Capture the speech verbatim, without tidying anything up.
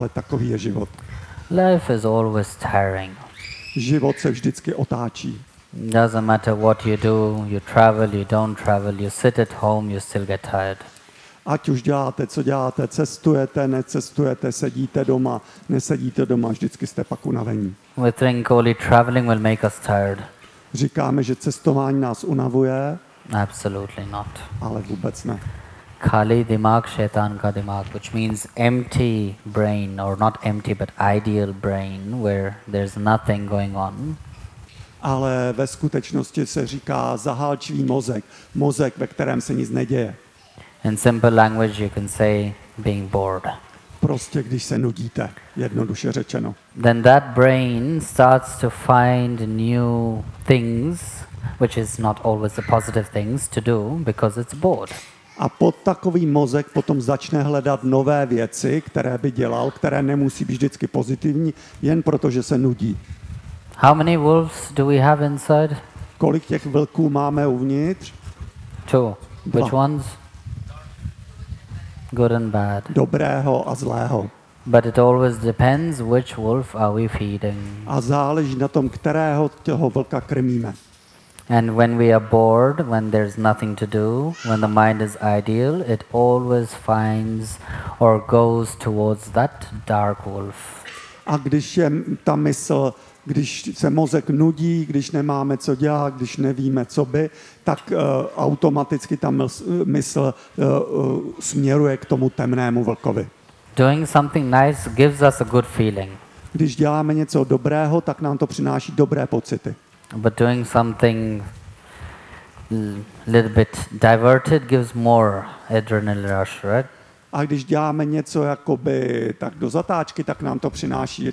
Ale takový je život. Life is always tiring. Život se vždycky otáčí. Doesn't matter what you do, you travel, you don't travel, you sit at home, you still get tired. Ať už děláte, co děláte, cestujete, necestujete, sedíte doma, nesedíte doma, vždycky jste pak unavení. We think only traveling will make us tired. Říkáme, že cestování nás unavuje, Absolutely not. ale vůbec ne. Khali dimag shaitan ka dimag, which means empty brain, or not empty but ideal brain, where there's nothing going on. Ale ve skutečnosti se říká zahálčivý mozek, mozek, ve kterém se nic neděje. In simple language you can say being bored. Prostě když se nudíte, jednoduše řečeno. Then that brain starts to find new things, which is not always the positive things to do because it's bored. A pod takový mozek potom začne hledat nové věci, které by dělal, které nemusí být vždycky pozitivní, jen proto, že se nudí. How many wolves do we have inside? Kolik těch vlků máme uvnitř? Two. Which Dva. ones? Good and bad. Dobrého a zlého. But it always depends which wolf are we feeding. A záleží na tom, kterého toho vlka krmíme. And when we are bored, when there's nothing to do, when the mind is ideal, it always finds or goes towards that dark wolf. A když je ta mysl, když se mozek nudí, když nemáme co dělat, když nevíme, co by, tak uh, automaticky ta mysl, mysl uh, uh, směruje k tomu temnému vlkovi. Doing something nice gives us a good feeling. Když děláme něco dobrého, tak nám to přináší dobré pocity. But doing something l- little bit diverted gives more adrenaline rush, right? A když děláme něco jakoby tak do zatáčky, tak nám to přináší